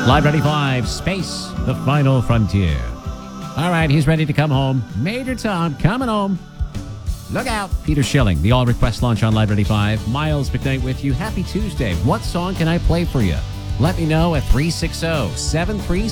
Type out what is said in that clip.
Live 95, Space, the final frontier. All right, he's ready to come home. Major Tom coming home. Look out. Peter Schilling, the All Request launch on Live 95. Miles McKnight with you. Happy Tuesday. What song can I play for you? Let me know at 360-73